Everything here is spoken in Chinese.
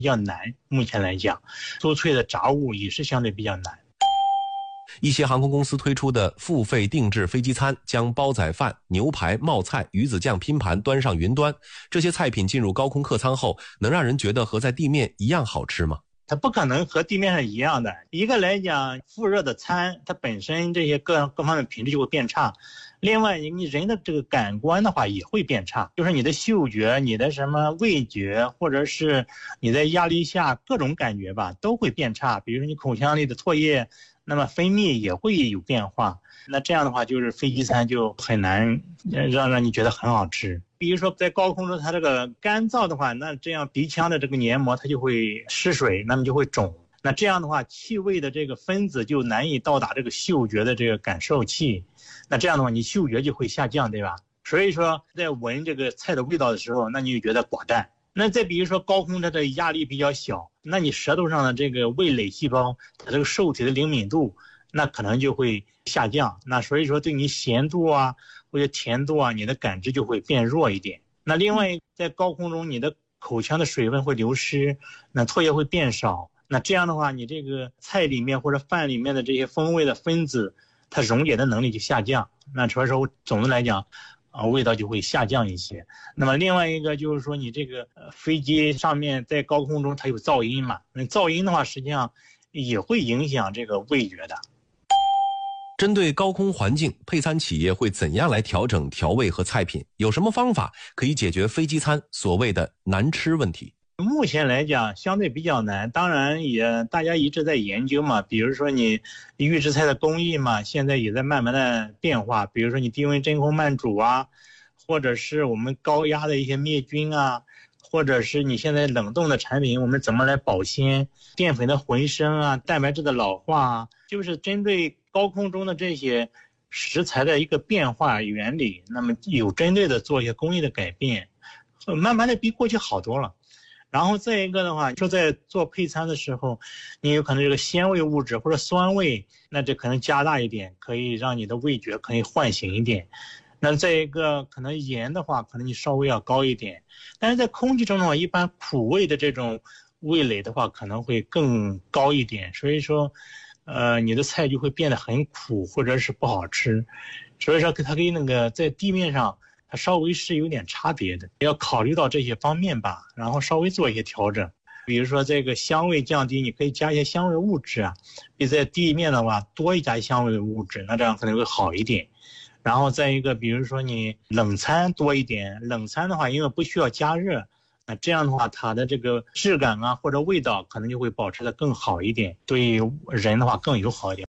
比较难。目前来讲，酥脆的炸物也是相对比较难。 一些航空公司推出的付费定制飞机餐，将煲仔饭、牛排、冒菜、鱼子酱拼盘端上云端，这些菜品进入高空客舱后，能让人觉得和在地面一样好吃吗？ 它不可能和地面上一样的。一个来讲，复热的餐，它本身这些各方面品质就会变差。另外，你人的这个感官的话也会变差，就是你的嗅觉、你的什么味觉，或者是你在压力下各种感觉吧，都会变差。比如说你口腔里的唾液，那么分泌也会有变化。那这样的话，就是飞机餐就很难让你觉得很好吃。比如说在高空中，它这个干燥的话，那这样鼻腔的这个黏膜它就会失水，那么就会肿。那这样的话，气味的这个分子就难以到达这个嗅觉的这个感受器。那这样的话，你嗅觉就会下降，对吧？所以说，在闻这个菜的味道的时候，那你就觉得寡淡。那再比如说高空它的压力比较小，那你舌头上的这个味蕾细胞，它这个受体的灵敏度，那可能就会下降。那所以说，对你咸度啊或者甜度啊，你的感知就会变弱一点。那另外，在高空中，你的口腔的水分会流失，那唾液会变少。那这样的话，你这个菜里面或者饭里面的这些风味的分子，它溶解的能力就下降。那所以说，总的来讲，味道就会下降一些。那么另外一个就是说，你这个飞机上面在高空中它有噪音嘛？那噪音的话，实际上也会影响这个味觉的。 针对高空环境，配餐企业会怎样来调整调味和菜品？有什么方法可以解决飞机餐所谓的难吃问题？ 目前来讲相对比较难，当然也大家一直在研究嘛，比如说你预制菜的工艺嘛，现在也在慢慢的变化，比如说你低温真空慢煮啊，或者是我们高压的一些灭菌啊，或者是你现在冷冻的产品我们怎么来保鲜，淀粉的回升啊，蛋白质的老化啊，就是针对高空中的这些食材的一个变化原理，那么有针对的做一些工艺的改变，慢慢的比过去好多了。然后再一个的话，就在做配餐的时候，你有可能这个鲜味物质或者酸味，那这可能加大一点，可以让你的味觉可以唤醒一点。那再一个可能盐的话，可能你稍微要高一点。但是在空气中的话，一般苦味的这种味蕾的话，可能会更高一点。所以说，你的菜就会变得很苦或者是不好吃。所以说，它跟那个在地面上，它稍微是有点差别的，要考虑到这些方面吧，然后稍微做一些调整。比如说这个香味降低，你可以加一些香味物质啊，比在地面的话多加香味物质，那这样可能会好一点。然后再一个，比如说你冷餐多一点，冷餐的话因为不需要加热，那这样的话它的这个质感啊或者味道可能就会保持得更好一点，对人的话更友好一点。